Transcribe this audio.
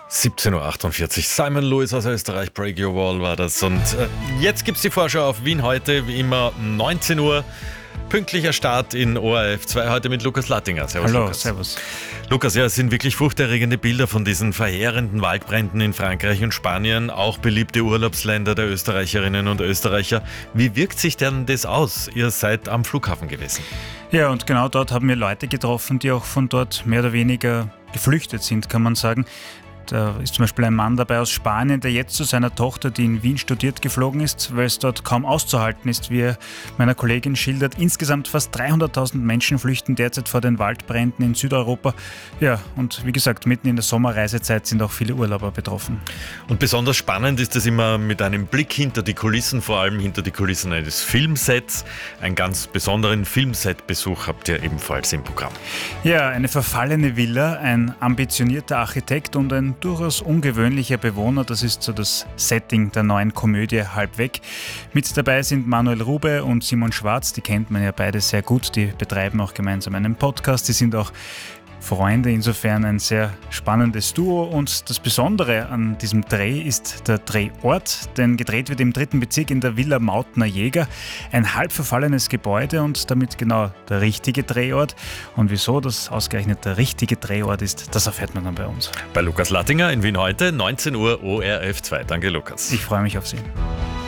17.48 Uhr. Simon Lewis aus Österreich, Break Your Wall war das. Und jetzt gibt's die Vorschau auf Wien heute, wie immer 19 Uhr. Pünktlicher Start in ORF 2 heute mit Lukas Lattinger. Servus, Hallo, Lukas. servus. Lukas, ja, es sind wirklich furchterregende Bilder von diesen verheerenden Waldbränden in Frankreich und Spanien, auch beliebte Urlaubsländer der Österreicherinnen und Österreicher. Wie wirkt sich denn das aus? Ihr seid am Flughafen gewesen. Ja, und genau dort haben wir Leute getroffen, die auch von dort mehr oder weniger geflüchtet sind, kann man sagen. Da ist zum Beispiel ein Mann dabei aus Spanien, der jetzt zu seiner Tochter, die in Wien studiert, geflogen ist, weil es dort kaum auszuhalten ist, wie er meiner Kollegin schildert. Insgesamt fast 300.000 Menschen flüchten derzeit vor den Waldbränden in Südeuropa. Ja, und wie gesagt, mitten in der Sommerreisezeit sind auch viele Urlauber betroffen. Und besonders spannend ist es immer mit einem Blick hinter die Kulissen, vor allem hinter die Kulissen eines Filmsets. Einen ganz besonderen Filmsetbesuch habt ihr ebenfalls im Programm. Ja, eine verfallene Villa, ein ambitionierter Architekt und ein durchaus ungewöhnlicher Bewohner, das ist so das Setting der neuen Komödie Halb weg. Mit dabei sind Manuel Rube und Simon Schwarz, die kennt man ja beide sehr gut, die betreiben auch gemeinsam einen Podcast, die sind auch Freunde, insofern ein sehr spannendes Duo. Und das Besondere an diesem Dreh ist der Drehort, denn gedreht wird im 3. Bezirk in der Villa Mautner Jäger, ein halb verfallenes Gebäude und damit genau der richtige Drehort. Und wieso das ausgerechnet der richtige Drehort ist, das erfährt man dann bei uns. Bei Lukas Lattinger in Wien heute, 19 Uhr ORF 2. Danke, Lukas. Ich freue mich auf Sie.